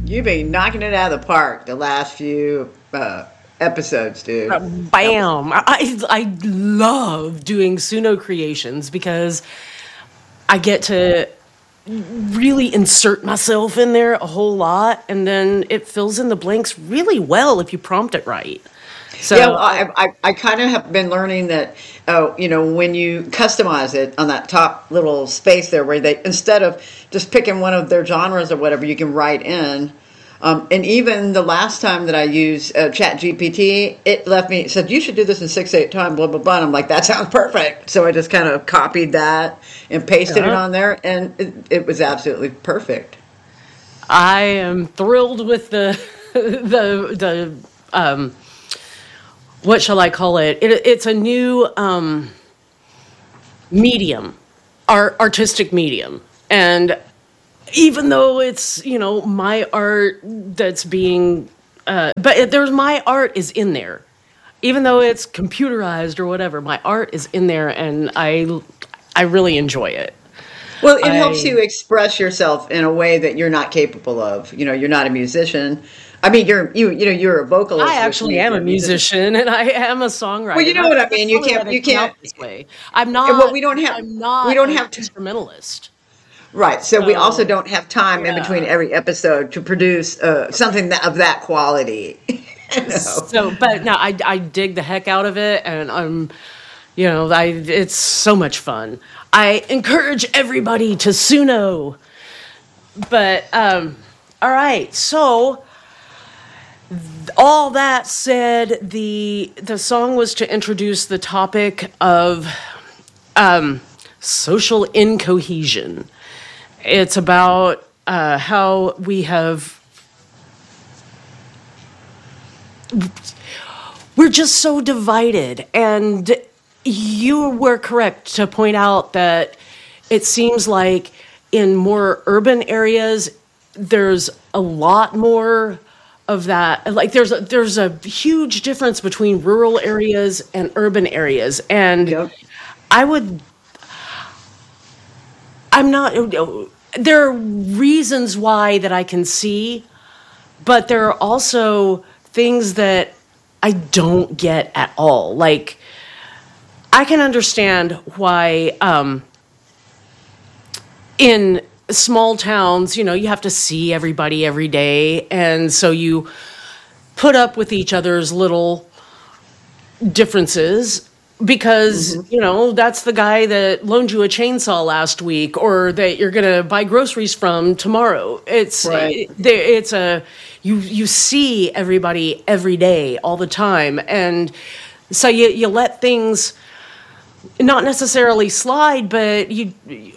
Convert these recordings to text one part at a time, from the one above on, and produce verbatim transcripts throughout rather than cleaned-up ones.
You've been knocking it out of the park the last few uh, episodes, dude. Uh, That was Bam! I I love doing Suno creations because I get to really insert myself in there a whole lot, and then it fills in the blanks really well if you prompt it right. yeah. So Well, I, I, I I kind of have been learning that. Oh, you know, when you customize it on that top little space there, where they instead of just picking one of their genres or whatever, you can write in. Um, and even the last time that I used uh, Chat G P T, it left me, it said, you should do this in six eight time, blah, blah, blah. And I'm like, that sounds perfect. So I just kind of copied that and pasted it yeah, on there, and it, it was absolutely perfect. I am thrilled with the the the um, what shall I call it? it it's a new um, medium, art, artistic medium, and even though it's you know my art that's being uh, but it, there's my art is in there, even though it's computerized or whatever, my art is in there, and i i really enjoy it. Well, it helps I you express yourself in a way that you're not capable of. You know, you're not a musician. I mean, you're you you know you're a I vocalist, which actually means am you're a a musician. musician and I am a Well, you songwriter. know That's what I that's mean. You probably why can't they you come can't. out this way. I'm Well, not we don't have I'm we not don't an have to. instrumentalist. Right. So we also So don't have time in between yeah. every episode to produce uh, something that, of that quality. No. So, but no, I I dig the heck out of it, and I'm, you know, I it's so much fun. I encourage everybody to Suno. But um, all right, so all that said, the the song was to introduce the topic of um, social incohesion. It's about uh, how we have we're just so divided. And you were correct to point out that it seems like in more urban areas, there's a lot more of that. Like there's a, there's a huge difference between rural areas and urban areas. And Yep. I would, I'm not, there are reasons why that I can see, but there are also things that I don't get at all. Like, I can understand why um, in small towns, you know, you have to see everybody every day. And so you put up with each other's little differences because, Hmm. you know, that's the guy that loaned you a chainsaw last week or that you're going to buy groceries from tomorrow. It's Right. it, it's a you you see everybody every day all the time, and so you you let things not necessarily slide, but you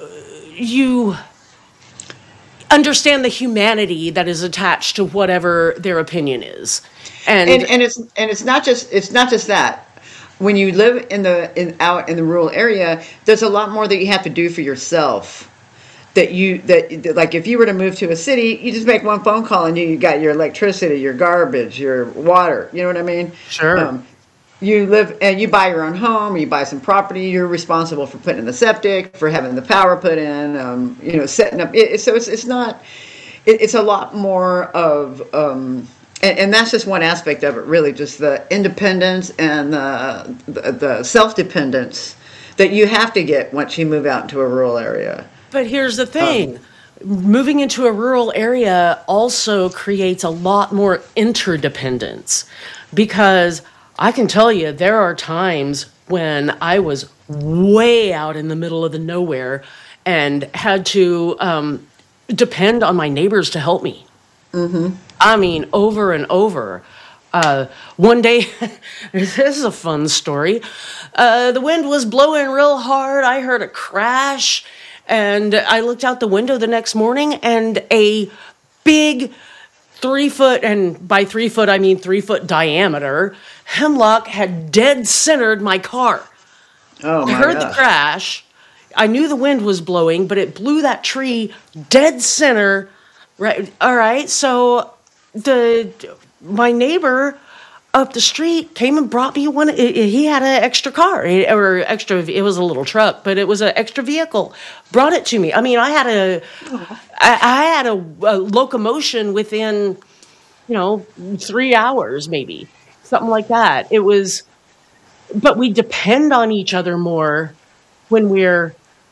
you understand the humanity that is attached to whatever their opinion is. And And and it's and it's not just it's not just that. When you live in the in out in the rural area, there's a lot more that you have to do for yourself. That you that that, like if you were to move to a city, you just make one phone call and you, you got your electricity, your garbage, your water. You know what I mean? sure. Um, you live and you buy your own home, you buy some property. You're responsible for putting in the septic, for having the power put in. Um, you know, setting up. It, so it's it's not. It, it's a lot more of. Um, and, and that's just one aspect of it, really, just the independence and the, the, the self-dependence that you have to get once you move out into a rural area. But here's the Um, thing. Moving into a rural area also creates a lot more interdependence because I can tell you there are times when I was way out in the middle of the nowhere and had to um, depend on my neighbors to help me. I mean, over and over. Uh, one day, this is a fun story. Uh, the wind was blowing real hard. I heard a crash, and I looked out the window the next morning, and a big three foot, and by three foot, I mean three foot diameter, hemlock had dead centered my car. oh I my heard the gosh. crash. I knew the wind was blowing, but it blew that tree dead center. Right. All right. So the my neighbor up the street came and brought me one. He had an extra car or extra. It was a little truck, but it was an extra vehicle. Brought it to me. I mean, I had a, I, I had a, a locomotion within, you know, three hours, maybe something like that. It was, but we depend on each other more when we're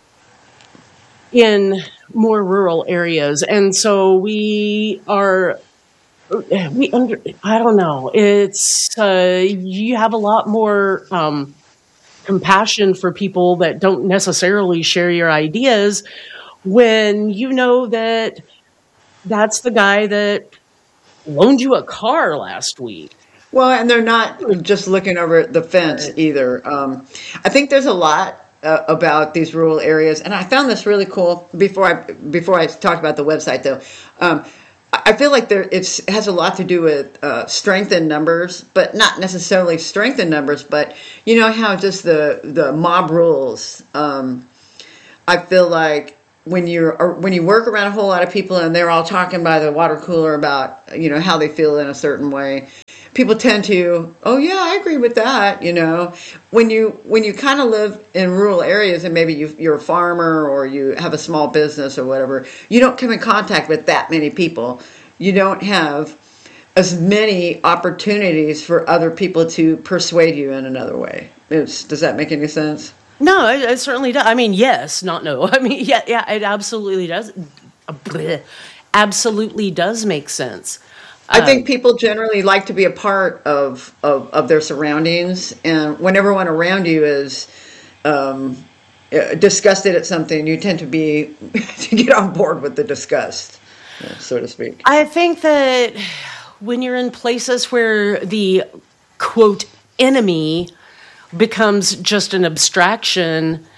in more rural areas, and so we are. We under, I don't know. It's, uh, you have a lot more, um, compassion for people that don't necessarily share your ideas when you know that that's the guy that loaned you a car last week. Well, and they're not just looking over the fence either. Um, I think there's a lot uh, about these rural areas, and I found this really cool before I before I talk about the website though. Um, I feel like there it's it has a lot to do with uh, strength in numbers, but not necessarily strength in numbers. But you know how just the the mob rules. Um, I feel like when you're or when you work around a whole lot of people and they're all talking by the water cooler about you know how they feel in a certain way, people tend to, oh yeah, I agree with that. You know, when you when you kind of live in rural areas and maybe you, you're a farmer or you have a small business or whatever, you don't come in contact with that many people. You don't have as many opportunities for other people to persuade you in another way. It's, does that make any sense? No, it, it certainly does. I mean, yes, not no. I mean, yeah, yeah, it absolutely does. Bleh, absolutely does make sense. I think people generally like to be a part of, of, of their surroundings, and when everyone around you is um, disgusted at something, you tend to be to get on board with the disgust, so to speak. I think that when you're in places where the quote enemy becomes just an abstraction,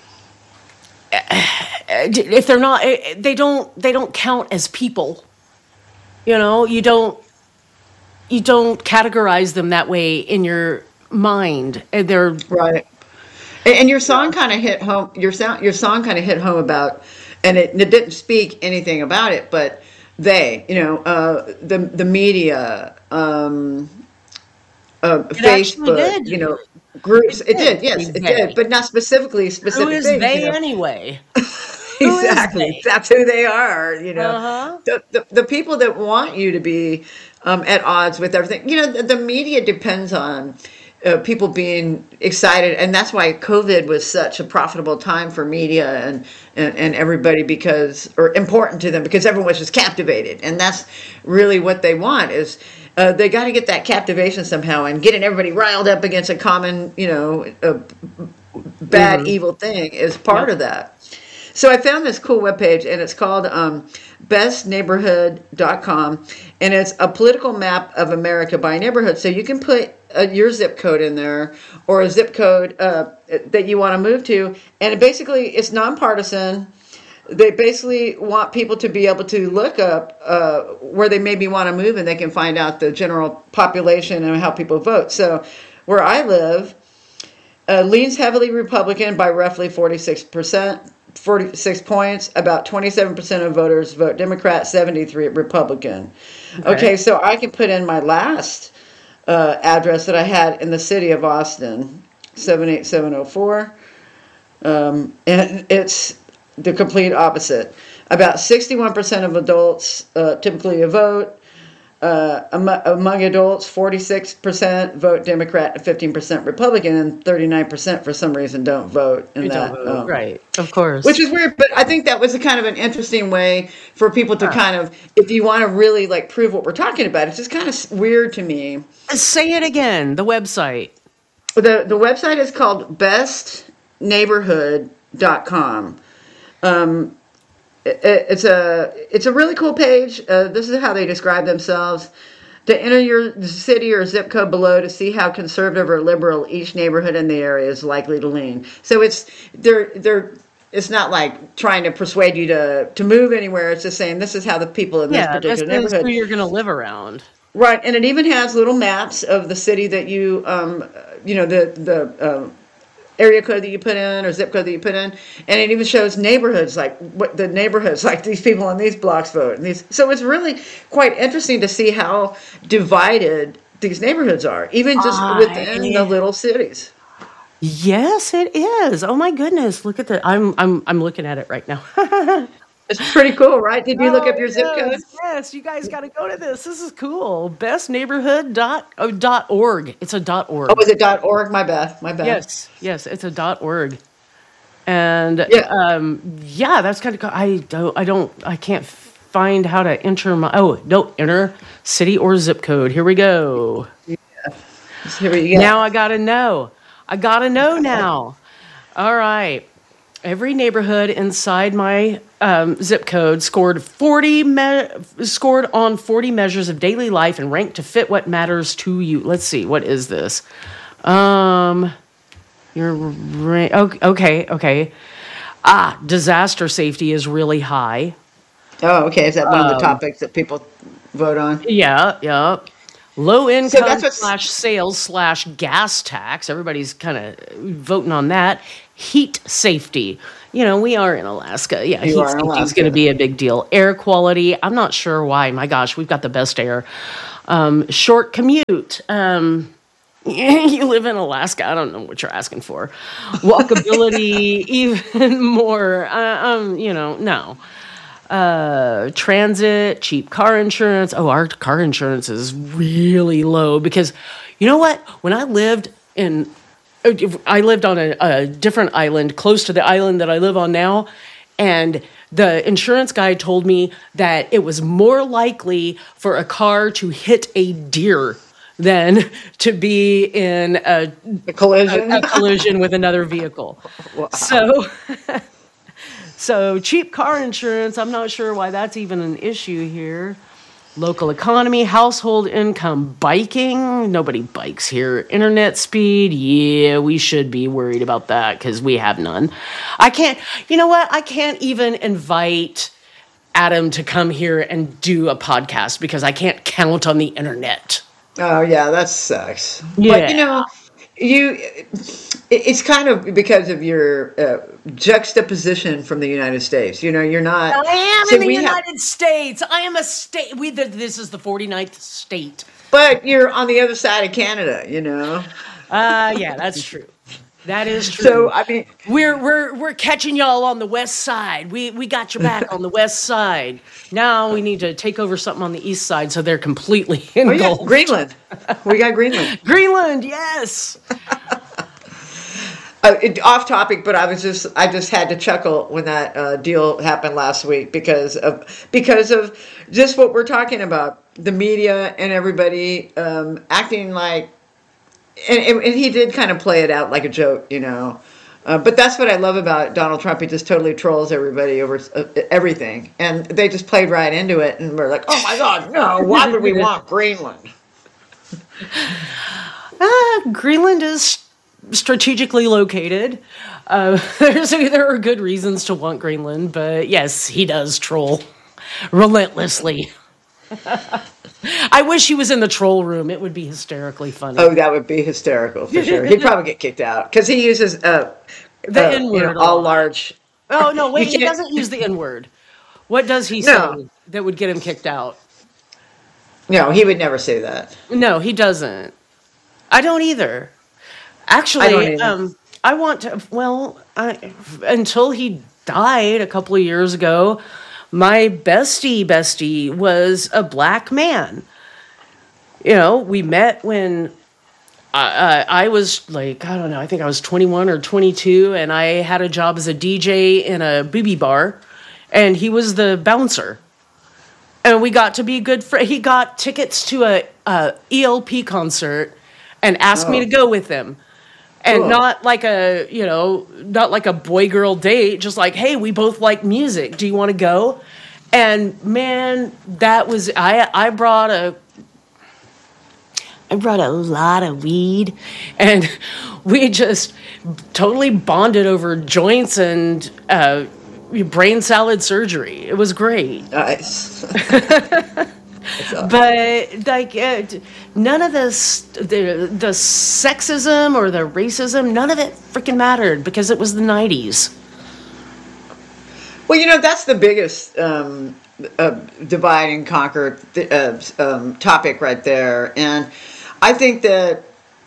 if they're not, they don't they don't count as people. You know, you don't you don't categorize them that way in your mind. And they're right. And, and your song kind of hit home. Your sound, your song kind of hit home about, and it, it didn't speak anything about it, but they, you know, uh, the the media, um, uh, Facebook, you know, groups. It, it did, yes, it did, but not specifically specific. Who is things, they you know? Anyway? Exactly. That's who they are, you know. Uh-huh. The, the the people that want you to be um, at odds with everything. You know, the, the media depends on uh, people being excited, and that's why COVID was such a profitable time for media and, and, and everybody because, or important to them because everyone was just captivated, and that's really what they want is uh, they got to get that captivation somehow and getting everybody riled up against a common, you know, a bad, mm-hmm. evil thing is part yep. of that. So I found this cool webpage, and it's called um, best neighborhood dot com, and it's a political map of America by neighborhood. So you can put uh, your zip code in there or a zip code uh, that you want to move to, and it basically it's nonpartisan. They basically want people to be able to look up uh, where they maybe want to move, and they can find out the general population and how people vote. So where I live uh, leans heavily Republican by roughly forty-six percent. forty-six points. About twenty-seven percent of voters vote Democrat, seventy-three Republican. Okay, okay so I can put in my last uh, address that I had in the city of Austin, seven eight seven oh four. Um, and it's the complete opposite. About sixty-one percent of adults uh, typically vote. Uh, among, among adults, forty-six percent vote Democrat and fifteen percent Republican, and thirty-nine percent for some reason don't vote in you that. Don't vote. Um, right, of course. Which is weird, but I think that was a kind of an interesting way for people to kind of, if you want to really like prove what we're talking about, it's just kind of weird to me. Say it again, the website. The, the website is called best neighborhood dot com. Um, It's a it's a really cool page. Uh, this is how they describe themselves. To enter your city or zip code below to see how conservative or liberal each neighborhood in the area is likely to lean. So it's they're they're it's not like trying to persuade you to to move anywhere. It's just saying this is how the people in this yeah, particular this neighborhood. is who you're going to live around. Right, and it even has little maps of the city that you um you know the the. Uh, area code that you put in or zip code that you put in, and it even shows neighborhoods, like what the neighborhoods, like these people in these blocks vote. And these, so it's really quite interesting to see how divided these neighborhoods are, even just within the I little cities. Yes, it is. Oh my goodness, look at the I'm I'm I'm looking at it right now. It's pretty cool, right? Did you look Oh, up your zip code? yes, yes, you guys got to go to this. This is cool. Best neighborhood dot oh, dot org. It's a dot Oh, org. was it dot .org? My bad. My bad. Yes, yes, it's a dot org. And Yeah. um yeah, that's kind of cool. I don't I don't I can't find how to enter my oh, no, enter city or zip code. Here we go. So here we go. Now I got to know. I got to know now. All right. Every neighborhood inside my um, zip code scored forty me- scored on forty measures of daily life and ranked to fit what matters to you. Let's see, what is this? Um, your ra- okay, okay, okay. Ah, disaster safety is really high. Oh, okay. Is that one of the Um, topics that people vote on? yeah, yeah. Low So income that's what's. slash sales slash gas tax. Everybody's kind of voting on that. Heat safety. You know, we are in Alaska. Yeah, You heat are in safety is going to Alaska. be a big deal. Air quality. I'm not sure why. My gosh, we've got the best air. Um, short commute. Um, you live in Alaska. I don't know what you're asking for. Walkability, even more. Uh, um, you know, no. Uh, transit, cheap car insurance. Oh, our car insurance is really low because, you know what? When I lived in, I lived on a, a different island close to the island that I live on now, and the insurance guy told me that it was more likely for a car to hit a deer than to be in a, A a, collision. a collision with another vehicle. So. So cheap car insurance, I'm not sure why that's even an issue here. Local economy, household income, biking, nobody bikes here. Internet speed, yeah, we should be worried about that because we have none. I can't, you know what? I can't even invite Adam to come here and do a podcast because I can't count on the internet. Oh yeah, that sucks. But Yeah. you know, you it- it's kind of because of your uh, juxtaposition from the United States. You know, you're not. I am in So the we have, United States. I am a state. We, this is the forty-ninth state. but you're on the other side of Canada. You know, Uh, yeah, that's true. That is so true. I mean, We're we're we're catching y'all on the west side. We we got your back on the west side. Now we need to take over something on the east side so they're completely oh yeah, engulfed. Greenland. We got Greenland. Greenland, yes. Uh, it, off topic, but I was just I just had to chuckle when that uh, deal happened last week because of because of just what we're talking about, the media and everybody um, acting like, and, and and he did kind of play it out like a joke, you know. Uh, but that's what I love about Donald Trump. He just totally trolls everybody over uh, everything, and they just played right into it, and we're like, oh my God, no! Why would we want Greenland? Ah, Greenland is strategically located. Uh, there's there are good reasons to want Greenland, but yes, he does troll relentlessly. I wish he was in the troll room. It would be hysterically funny. Oh, that would be hysterical for sure. He'd probably get kicked out because he uses uh, The uh, N you word know, a all lot. large. Oh no, You wait, he can't. doesn't use the N word. What does he No, say that would get him kicked out? no, he would never say that. No, he doesn't. I don't either. I don't Actually, either. um, I want to. Well, I, until he died a couple of years ago, my bestie bestie was a black man. You know, we met when I, I, I was like, I don't know, I think I was twenty-one or twenty-two, and I had a job as a D J in a booby bar, and he was the bouncer. And we got to be good friends. He got tickets to a, a E L P concert and asked me to Oh, go with him. And cool. not like a, you know, not like a boy girl date, just like, hey, we both like music. Do you want to go? And man, that was I I brought a I brought a lot of weed, and we just totally bonded over joints and uh, brain salad surgery. It was great. Nice. That's awesome. But like uh, none of this, the the sexism or the racism, none of it freaking mattered because it was the nineties. Well, you know, that's the biggest um, uh, divide and conquer th- uh, um, topic right there. And I think that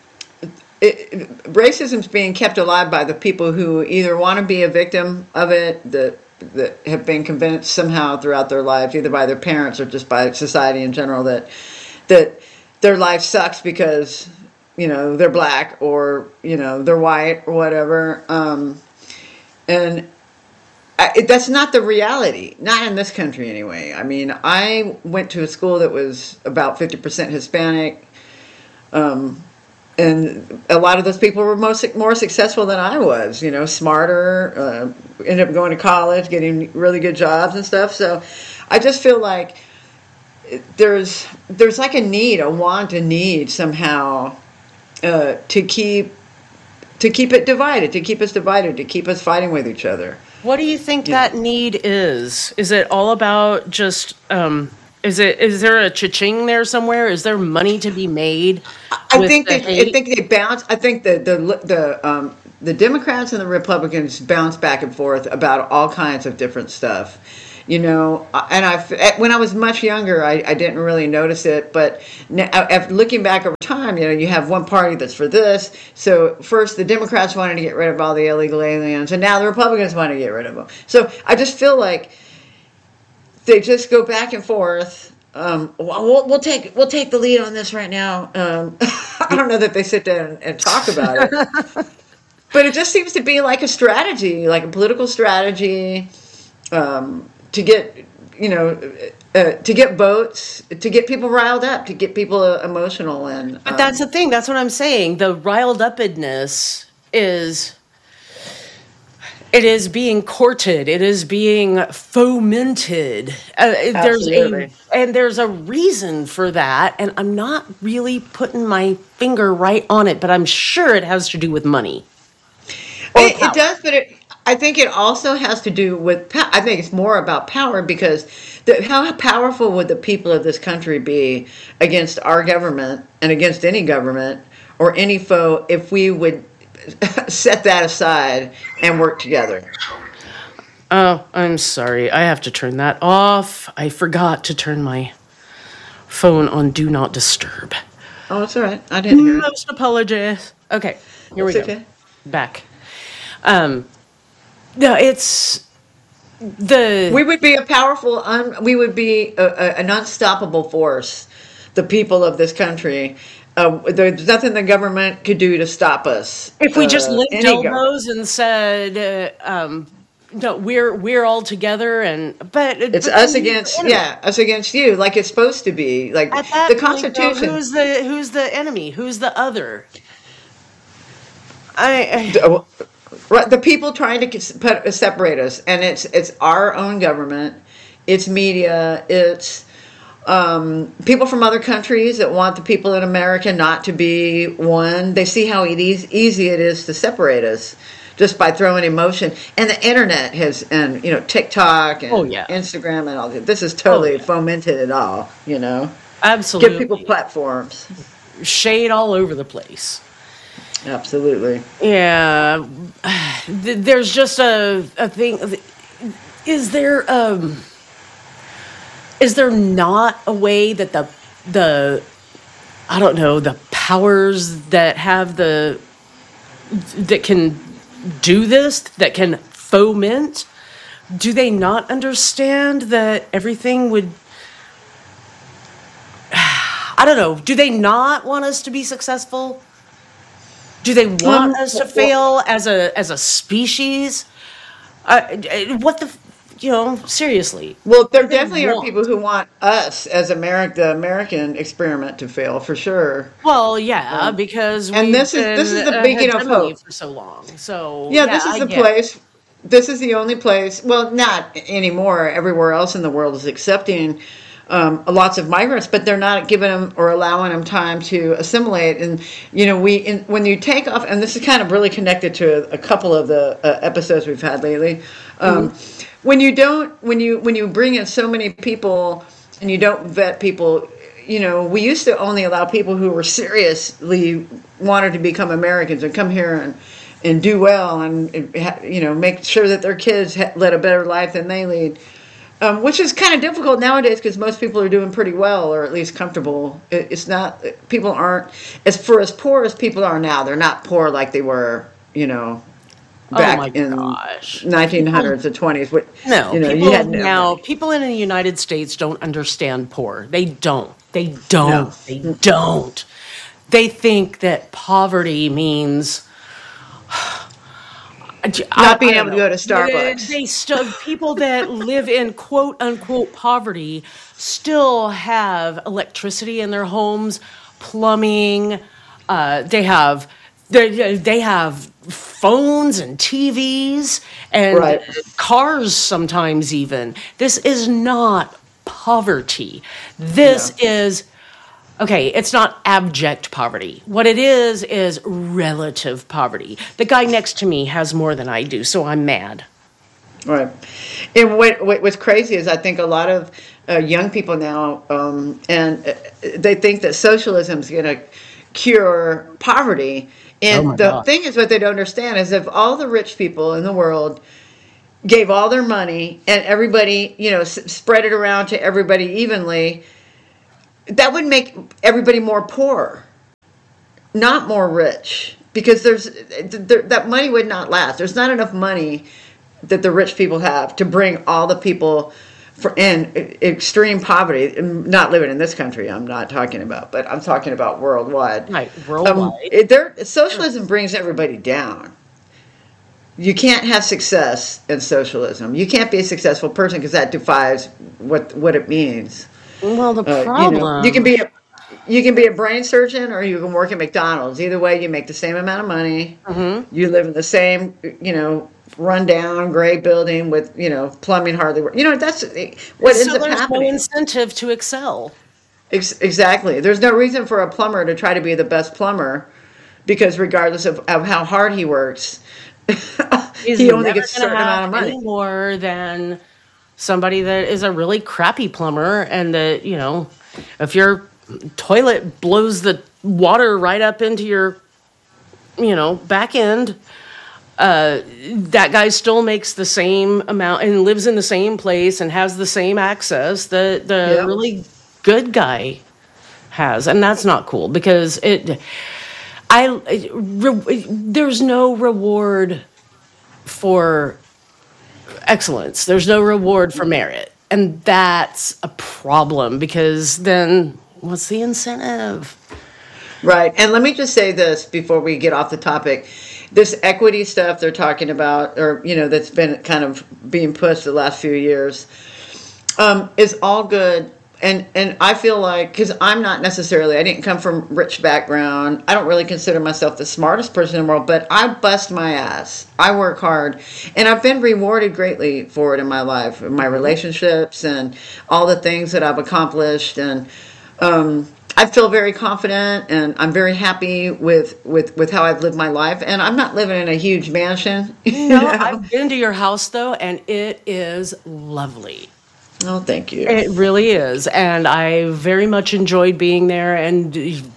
it, racism's being kept alive by the people who either want to be a victim of it, that that have been convinced somehow throughout their lives, either by their parents or just by society in general, that that their life sucks because, you know, they're black or, you know, they're white or whatever. Um, and I, it, that's not the reality, not in this country anyway. I mean, I went to a school that was about fifty percent Hispanic. Um, and a lot of those people were most, more successful than I was, you know, smarter, uh, ended up going to college, getting really good jobs and stuff. So I just feel like there's there's like a need, a want, a need somehow uh, to keep to keep it divided, to keep us divided, to keep us fighting with each other. What do you think Yeah. that need is? Is it all about just um is it is there a cha-ching there somewhere? Is there money to be made I with think the they, I hate? think they bounce. I think the the the um, the Democrats and the Republicans bounce back and forth about all kinds of different stuff. You know, and I when I was much younger, I, I didn't really notice it, but now, after looking back over time, you know, you have one party that's for this. So first, the Democrats wanted to get rid of all the illegal aliens, and now the Republicans want to get rid of them. So I just feel like they just go back and forth. Um, we'll, we'll take we'll take the lead on this right now. Um, I don't know that they sit down and talk about it, but it just seems to be like a strategy, like a political strategy, um, to get you know uh, to get votes, to get people riled up, to get people uh, emotional, and But that's um, the thing. That's what I'm saying. The riled upness is it is being courted. It is being fomented. Uh, there's a absolutely. and there's a reason for that, and I'm not really putting my finger right on it, but I'm sure it has to do with money or It, it power. does, but it, I think it also has to do with. po- I think it's more about power because the, how powerful would the people of this country be against our government and against any government or any foe if we would set that aside and work together? Oh, I'm sorry. I have to turn that off. I forgot to turn my phone on Do Not Disturb. Oh, it's all right. I didn't hear it. Most apologies. Okay, here we It's go. okay. Back. Um, no, it's the. We would be a powerful. Un, we would be a, a, an unstoppable force. The people of this country. Uh, there's nothing the government could do to stop us. If we just Uh, linked any government. elbows and said, uh, um, "No, we're we're all together," and but It's but us then you're against, the enemy. yeah, us against you, like it's supposed to be. Like At that the point, though, Constitution, who's the who's the enemy? Who's the other? I, d- uh, right, the people trying to kes- put, separate us, and it's it's our own government, it's media, it's um, people from other countries that want the people in America not to be one. They see how it eas easy it is to separate us just by throwing emotion. And the internet has, and you know, TikTok oh and yeah, Instagram and all that. This has oh totally yeah, fomented it all. You know, give people absolutely. platforms. Shade all over the place. Absolutely. Yeah, th- there's just a a thing. Is there um is there not a way that the the I don't know the powers that have the that can do this, that can foment, do they not understand that everything would, I don't know, do they not want us to be successful? Do they want Um. us to Well, fail as a as a species? Uh, uh, what the, f- you know, seriously, well, what there do they definitely are want? people who want us as America, the American experiment, to fail for sure. Well, yeah, Um, because and we've this is this been is the a beacon of hegemony hope. for so long. So Yeah, yeah, this is I the get it. place. This is the only place. Well, not anymore. Everywhere else in the world is accepting um, lots of migrants, but they're not giving them or allowing them time to assimilate. And you know, we in, when you take off, and this is kind of really connected to a, a couple of the uh, episodes we've had lately. Um, Mhm. when you don't, when you when you bring in so many people and you don't vet people, you know, we used to only allow people who were seriously wanted to become Americans and come here and and do well and, and ha- you know make sure that their kids ha- led a better life than they lead. Um, which is kind of difficult nowadays because most people are doing pretty well or at least comfortable. It, it's not, people aren't, as for as poor as people are now, they're not poor like they were, you know, Oh my back in gosh. nineteen People, hundreds and twenties. What, no, you know, you people had no now, money. people in the United States don't understand poor. They don't. They No. don't. They don't. They think that poverty means I, Not being I don't able to know. go to They, Starbucks. they still people that live in quote unquote poverty still have electricity in their homes, plumbing. Uh, they have they they have phones and T Vs and Right. cars sometimes even. This is not poverty. This No. is okay, it's not abject poverty. What it is is relative poverty. The guy next to me has more than I do, so I'm mad. Right. And what, what what's crazy is I think a lot of uh, young people now, um, and uh, they think that socialism is going to cure poverty. Oh And my the God. thing is, what they don't understand is if all the rich people in the world gave all their money and everybody, you know, s- spread it around to everybody evenly, that would make everybody more poor, not more rich, because there's there, that money would not last. There's not enough money that the rich people have to bring all the people for in extreme poverty, not living in this country. I'm not talking about, but I'm talking about worldwide. Right, Um, worldwide. it, there, socialism brings everybody down. You can't have success in socialism. You can't be a successful person because that defies what what it means. Well, the Uh, you know, you can problem, be a you can be a brain surgeon or you can work at McDonald's. Either way, you make the same amount of money. You live in the same, you know, rundown gray building with, you know, plumbing hardly work. You know, that's what ends so up there's no happening. incentive to excel. Ex- exactly. There's no reason for a plumber to try to be the best plumber because regardless of, of how hard he works, He's he only never gets a going to certain have amount of any money. more than somebody that is a really crappy plumber and that, you know, if your toilet blows the water right up into your, you know, back end, uh, that guy still makes the same amount and lives in the same place and has the same access that the Yep. really good guy has. And that's not cool because it, I, re, there's no reward for excellence. There's no reward for merit. And that's a problem because then what's the incentive? Right. And let me just say this before we get off the topic. This equity stuff they're talking about, or, you know, that's been kind of being pushed the last few years, um, is all good. And, and I feel like, because I'm not necessarily, I didn't come from rich background. I don't really consider myself the smartest person in the world, but I bust my ass. I work hard. And I've been rewarded greatly for it in my life, in my relationships and all the things that I've accomplished. And, um, I feel very confident and I'm very happy with, with, with how I've lived my life. And I'm not living in a huge mansion, you No, know. I've been to your house though, and it is lovely. Oh, thank you. It really is. And I very much enjoyed being there. And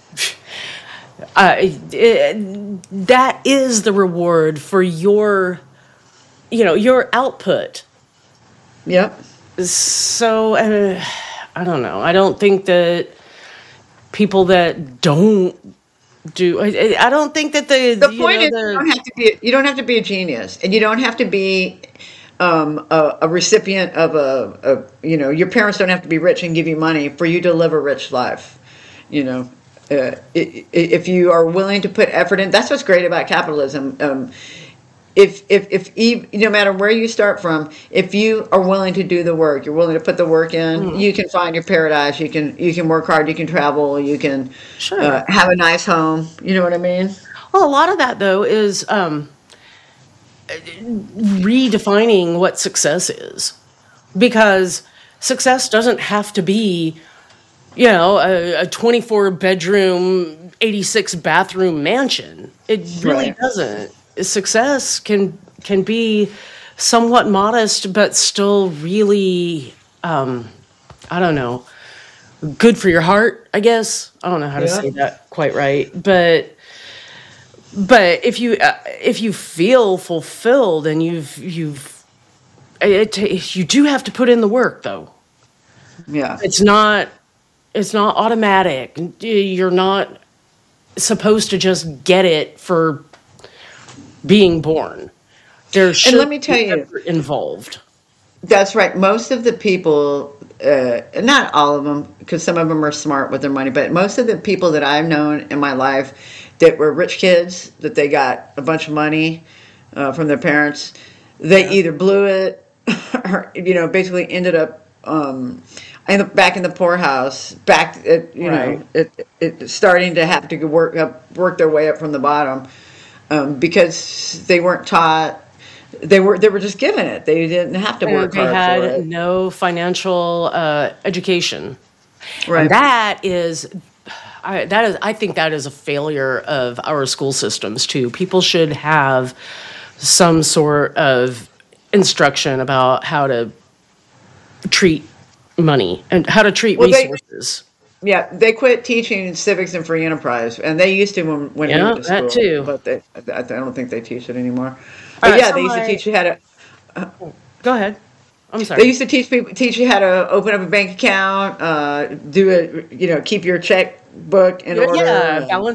uh, it, that is the reward for your, you know, your output. Yep. So, uh, I don't know. I don't think that people that don't do, I, I don't think that the, The you point know, is, you the, don't have to be you don't have to be a genius, and you don't have to be um, a, a recipient of a, a you know your parents don't have to be rich and give you money for you to live a rich life. You know, uh, i- i- if you are willing to put effort in, that's what's great about capitalism. Um, if if if ev- no matter where you start from, if you are willing to do the work, you're willing to put the work in, you can find your paradise. You can you can work hard. You can travel. You can sure. uh, have a nice home. You know what I mean? Well, a lot of that though is um, redefining what success is, because success doesn't have to be, you know, a, a twenty-four bedroom, eighty-six bathroom mansion. It really Right. doesn't. Success can can be somewhat modest, but still really, um, I don't know, good for your heart. I guess I don't know how to Yeah. say that quite right, but but if you uh, if you feel fulfilled and you've you've it, it you do have to put in the work, though. Yeah. It's not it's not automatic. You're not supposed to just get it for being born. There should And let me tell be you, effort involved. that's right. Most of the people, uh, not all of them, because some of them are smart with their money, but most of the people that I've known in my life that were rich kids, that they got a bunch of money uh, from their parents, they Yeah. either blew it or, you know, basically ended up um, in the, back in the poorhouse, back at, you Right. know, it, it, starting to have to work up, work their way up from the bottom um, because they weren't taught. They were they were just given it. They didn't have to Uh, work They hard for had it. no financial uh, education. And Right. that is, I, that is, I think that is a failure of our school systems too. People should have some sort of instruction about how to treat money and how to treat Well, they resources. yeah they quit teaching civics and free enterprise, and they used to when when we Yeah, went to that school, too. but they I, I don't think they teach it anymore. All But right, yeah, so they used to my, teach you how to. go ahead. I'm They sorry. used to teach people teach you how to open up a bank account, uh, do it, you know, keep your checkbook in Yeah, order. balance